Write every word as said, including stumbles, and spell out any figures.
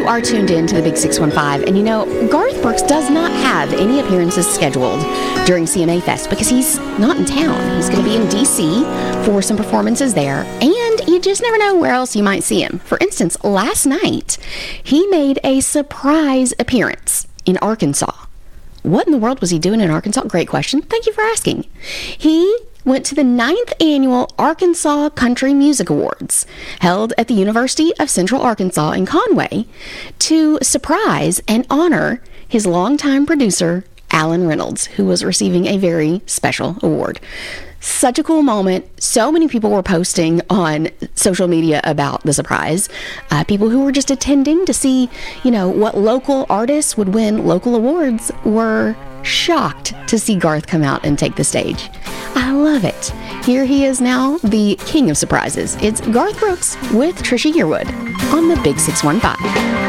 are tuned in to the Big six one five, and you know, Garth Brooks does not have any appearances scheduled during C M A Fest because he's not in town. He's going to be in D C for some performances there, and you just never know where else you might see him. For instance, last night, he made a surprise appearance in Arkansas. What in the world was he doing in Arkansas? Great question. Thank you for asking. He went to the ninth annual Arkansas Country Music Awards, held at the University of Central Arkansas in Conway, to surprise and honor his longtime producer, Alan Reynolds, who was receiving a very special award. Such a cool moment. So many people were posting on social media about the surprise. Uh, people who were just attending to see, you know, what local artists would win local awards were shocked to see Garth come out and take the stage. I love it. Here he is now, the king of surprises. It's Garth Brooks with Trisha Yearwood on the Big six one five.